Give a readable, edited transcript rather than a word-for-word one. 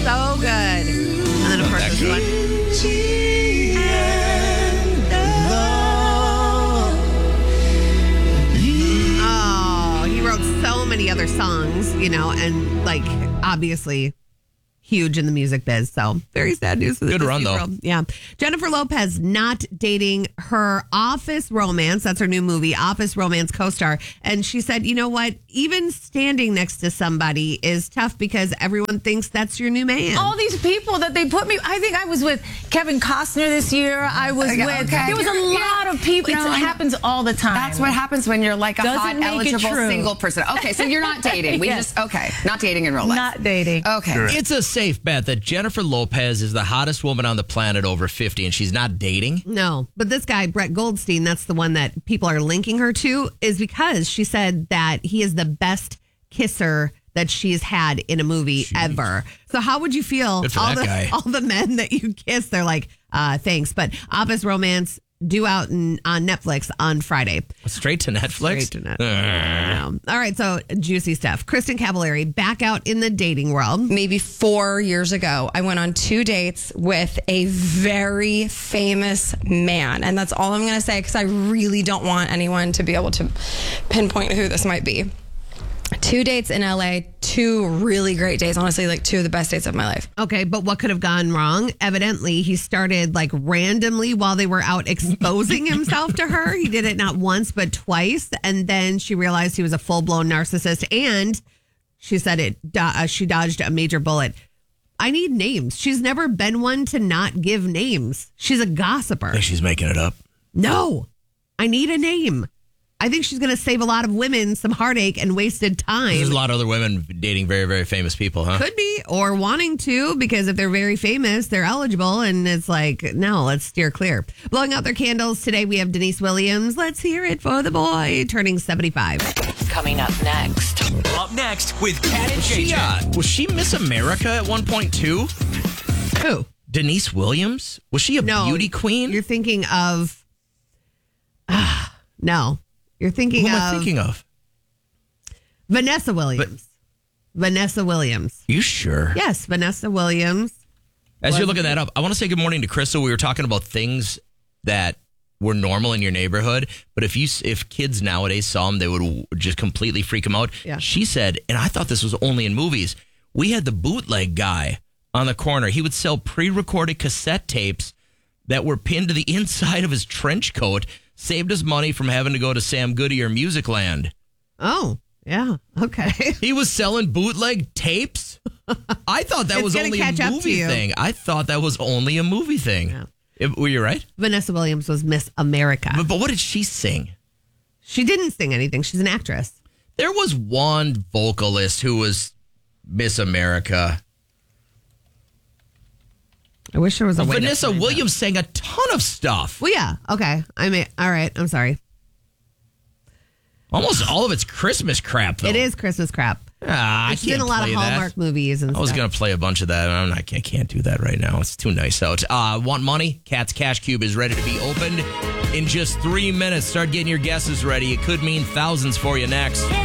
So good. And then, of course, this one. Oh, he wrote so many other songs, and obviously huge in the music biz. So very sad news for the Good run, Disney though. world. Yeah. Jennifer Lopez not dating her Office romance. That's her new movie, Office romance co-star. And she said, you know what? Even standing next to somebody is tough because everyone thinks that's your new man. All these people that they put me, I think I was with Kevin Costner this year. I was there was a lot of people. No, it happens all the time. That's what happens when you're like a Doesn't hot, make it eligible, true. single person. Okay, so you're not dating. Yes. Not dating in real life. Not dating. Okay. It's a safe bet that Jennifer Lopez is the hottest woman on the planet over 50 and she's not dating. No, but this guy, Brett Goldstein, that's the one that people are linking her to, is because she said that he is the best kisser that she's had in a movie ever. So how would you feel? Good for that guy. All the men that you kiss, they're like, thanks. But Office Romance due out on Netflix on Friday. Straight to Netflix? Straight to Netflix. All right, so juicy stuff. Kristen Cavallari back out in the dating world. Maybe 4 years ago, I went on 2 dates with a very famous man. And that's all I'm going to say because I really don't want anyone to be able to pinpoint who this might be. 2 dates in LA, 2 really great days. Honestly, like 2 of the best dates of my life. Okay, but what could have gone wrong? Evidently, he started randomly while they were out exposing himself to her. He did it not once, but twice. And then she realized he was a full-blown narcissist. And she said she dodged a major bullet. I need names. She's never been one to not give names. She's a gossiper. I think she's making it up. No, I need a name. I think she's going to save a lot of women some heartache and wasted time. There's a lot of other women dating very, very famous people, huh? Could be, or wanting to, because if they're very famous, they're eligible. And it's like, no, let's steer clear. Blowing out their candles today, we have Denise Williams. Let's hear it for the boy, turning 75. Coming up next. Up next with Kat and JJ. Was she Miss America at one point, too? Who? Denise Williams? Was she a beauty queen? You're thinking of... no. You're thinking Who am I thinking of? Vanessa Williams. Vanessa Williams. You sure? Yes, Vanessa Williams. As you're looking that up, I want to say good morning to Crystal. We were talking about things that were normal in your neighborhood, but if kids nowadays saw them, they would just completely freak them out. Yeah. She said, and I thought this was only in movies, we had the bootleg guy on the corner. He would sell pre-recorded cassette tapes that were pinned to the inside of his trench coat. Saved us money from having to go to Sam Goody or Music Land. Oh, yeah. Okay. He was selling bootleg tapes? I thought that was only a movie thing. I thought that was only a movie thing. Yeah. Were you right? Vanessa Williams was Miss America. But what did she sing? She didn't sing anything. She's an actress. There was one vocalist who was Miss America. I wish there was a way Vanessa to Williams sang a ton of stuff. Well, yeah. Okay. All right. I'm sorry. Almost all of it's Christmas crap, though. It is Christmas crap. I It's can't in a lot of play Hallmark that. movies and I was stuff. going to play a bunch of that. I can't do that right now. It's too nice out. Want money? Cat's Cash Cube is ready to be opened in just 3 minutes. Start getting your guesses ready. It could mean thousands for you next.